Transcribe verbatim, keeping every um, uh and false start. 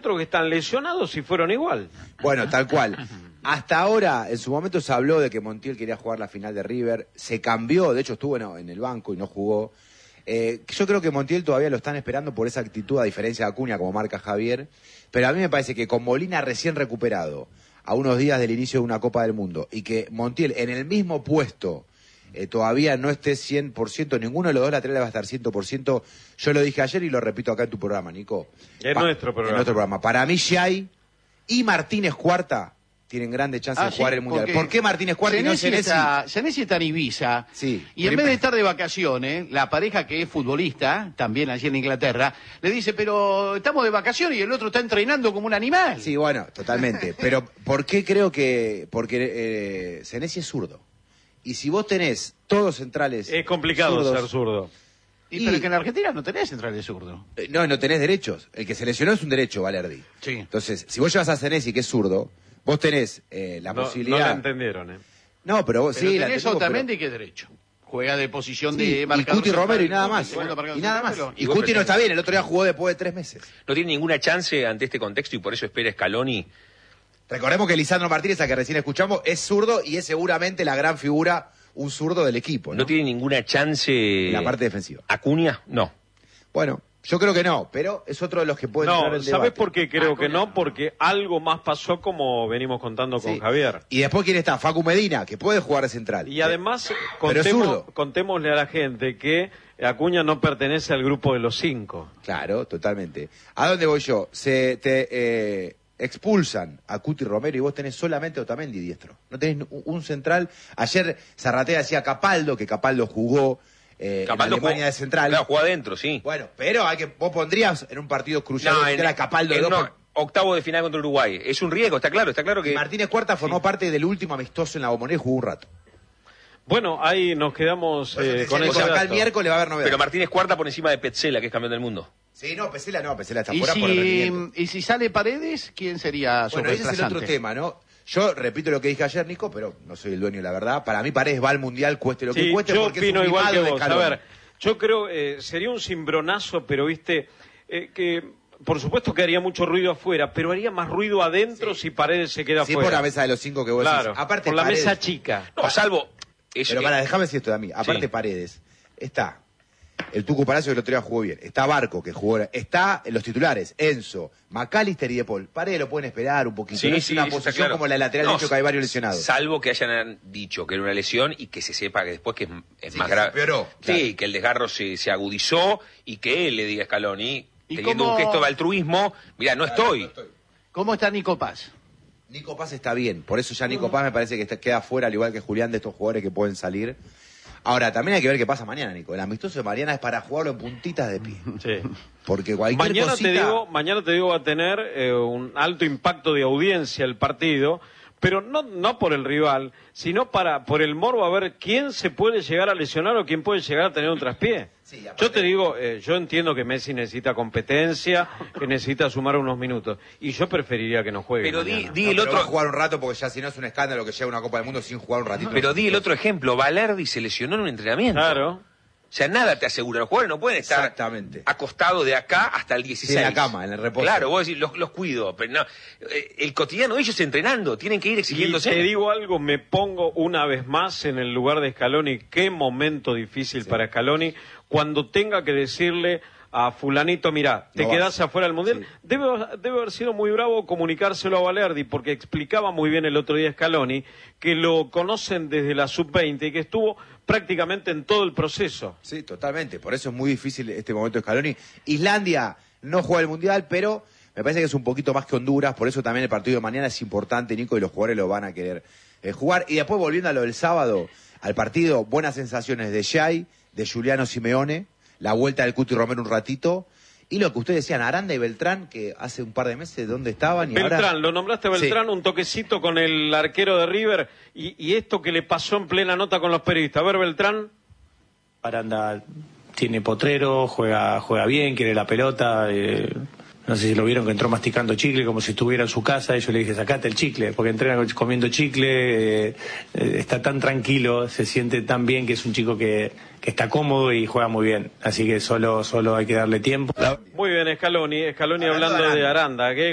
otros que están lesionados y fueron igual. Bueno, tal cual. Hasta ahora, en su momento se habló de que Montiel quería jugar la final de River, se cambió, de hecho estuvo no, en el banco y no jugó. Eh, yo creo que Montiel todavía lo están esperando por esa actitud, a diferencia de Acuña, como marca Javier, pero a mí me parece que con Molina recién recuperado, a unos días del inicio de una Copa del Mundo, y que Montiel en el mismo puesto eh, todavía no esté cien por ciento, ninguno de los dos laterales va a estar cien por ciento, yo lo dije ayer y lo repito acá en tu programa, Nico. En pa nuestro programa. En nuestro programa. Para mí, Giai y Martínez Cuarta tienen grandes chances Ah, de jugar sí, el Mundial. porque ¿Por qué Martínez Cuarta y no Senesi Senesi? está, Senesi está en Ibiza. Sí. Y en vez de estar de vacaciones, la pareja que es futbolista, también allí en Inglaterra, le dice, pero estamos de vacaciones y el otro está entrenando como un animal. Sí, bueno, totalmente. Pero ¿por qué creo que...? Porque eh, Senesi es zurdo. Y si vos tenés todos centrales... Es complicado zurdos, ser zurdo. Y, y- pero que en Argentina no tenés centrales zurdo. eh, No, no tenés derechos. El que se lesionó es un derecho, Valerdi. Sí. Entonces, si vos llevas a Senesi, que es zurdo, vos tenés eh, la No, posibilidad... no la entendieron, ¿eh? No, pero vos Pero sí, la tenés entendemos, Otamendi que es derecho. Juega de posición pero- sí, de y marcador Cuti central, Romero y nada Cuti, más. segundo marcador Y nada más. central, Y pero- Cuti no está bien, el otro día jugó después de tres meses. No tiene ninguna chance ante este contexto y por eso espera Scaloni. Recordemos que Lisandro Martínez, a que recién escuchamos, es zurdo y es seguramente la gran figura, un zurdo del equipo, ¿no? No tiene ninguna chance. En la parte defensiva. Acuña, no. Bueno, yo creo que no, pero es otro de los que pueden entrar No, en ¿sabes debate. por qué creo Ah, que Acuña no? no. Porque algo más pasó como venimos contando con Sí. Javier. Y después, ¿quién está? Facu Medina, que puede jugar de central. Y además, Pero es contemos, zurdo. contémosle a la gente que Acuña no pertenece al grupo de los cinco. Claro, totalmente. ¿A dónde voy yo? Se te eh, expulsan a Cuti Romero y vos tenés solamente Otamendi diestro. No tenés un, un central. Ayer Zarratea decía Capaldo, que Capaldo jugó eh, Capaldo en Alemania jugó- de central. Claro, jugó adentro, sí. Bueno, pero hay que, vos pondrías en un partido crucial No, de en, a Capaldo de en dos uno- por- octavo de final contra Uruguay. Es un riesgo, está claro, está claro que. Y Martínez Cuarta formó parte del último amistoso en la Bombonera y jugó un rato. Bueno, ahí nos quedamos Por eso te eh, decía, con Nico, ese acá el dato. miércoles va a haber novedades. Pero Martínez cuarta por encima de Petzela, que es campeón del mundo. Sí, no, Pesela no, Pesela está ¿Y fuera por el si, rendimiento. y si sale Paredes, ¿quién sería su Bueno, ese es el reemplazante? otro tema, ¿no? Yo repito lo que dije ayer, Nico, pero no soy el dueño de la verdad. Para mí Paredes va al Mundial, cueste lo que Sí, cueste, yo porque es opino un igual que mimado de vos. A Scaloni. ver, yo creo eh, sería un cimbronazo, pero viste eh, que por supuesto que haría mucho ruido afuera, pero haría más ruido adentro si Paredes se queda Sí, afuera. por la mesa de los cinco que vos Claro, decís. Aparte, por la Paredes- mesa chica. No, salvo. es- Pero eh, para, déjame decir esto de a mí. Aparte Sí. Paredes, está el Tucu Palacio, que el otro día jugó bien. Está Barco, que jugó... Está en los titulares, Enzo, McAllister y De Paul. Paredes lo pueden esperar un poquito. Sí, no es sí, una eso está posición claro. como la lateral No, derecho, que hay varios lesionados. Salvo que hayan dicho que era una lesión y que se sepa que después que es, es Sí, más que se grave. empeoró, Sí, claro. que el desgarro se, se agudizó y que él le diga a Scaloni, ¿Y teniendo cómo- un gesto de altruismo, mira, no estoy. ¿Cómo está Nico Paz? Nico Paz está bien, por eso ya Nico Paz me parece que está- queda fuera, al igual que Julián, de estos jugadores que pueden salir. Ahora, también hay que ver qué pasa mañana, Nico. El amistoso de mañana es para jugarlo en puntitas de pie. Sí. Porque cualquier Mañana cosita... te digo, mañana te digo va a tener eh, un alto impacto de audiencia el partido, pero no no por el rival, sino para por el morbo a ver quién se puede llegar a lesionar o quién puede llegar a tener un traspié. Sí, aparte- Yo te digo, eh, yo entiendo que Messi necesita competencia, que necesita sumar unos minutos, y yo preferiría que no juegue. Pero di, mañana. di No, el pero otro. va a jugar un rato porque ya si no es un escándalo que llega a una Copa del Mundo sin jugar un ratito. Pero di el otro ejemplo, Valerdi se lesionó en un entrenamiento. Claro. O sea, nada te asegura. Los jugadores no pueden estar Exactamente. acostados de acá hasta el dieciséis. Sí, en la cama, en el reposo. Claro, vos decís, los, los cuido. Pero no, eh, el cotidiano de ellos entrenando, tienen que ir Y exigiéndose. te digo algo, me pongo una vez más en el lugar de Scaloni. Qué momento difícil para Scaloni cuando tenga que decirle a fulanito, mira, te No quedás vas. afuera del Mundial. Sí. Debe, debe haber sido muy bravo comunicárselo a Valerdi, porque explicaba muy bien el otro día Scaloni que lo conocen desde la sub veinte y que estuvo prácticamente en todo el proceso. Sí, totalmente. Por eso es muy difícil este momento de Scaloni. Islandia no juega el Mundial, pero me parece que es un poquito más que Honduras. Por eso también el partido de mañana es importante, Nico, y los jugadores lo van a querer eh, jugar. Y después, volviendo a lo del sábado, al partido, buenas sensaciones de Giai, de Giuliano Simeone, la vuelta del Cuti Romero un ratito. Y lo que ustedes decían, Aranda y Beltrán, que hace un par de meses, ¿dónde estaban? Y Beltrán, ahora... lo nombraste a Beltrán, Sí. un toquecito con el arquero de River y, y esto que le pasó en plena nota con los periodistas. A ver, Beltrán. Aranda tiene potrero, juega juega bien, quiere la pelota. Eh, no sé si lo vieron que entró masticando chicle como si estuviera en su casa. Y yo le dije, sacate el chicle, porque entrena comiendo chicle. Eh, eh, está tan tranquilo, se siente tan bien que es un chico que, que está cómodo y juega muy bien. Así que solo, solo hay que darle tiempo. Muy bien, Scaloni. Scaloni Hablando hablando de de Aranda. ¿Qué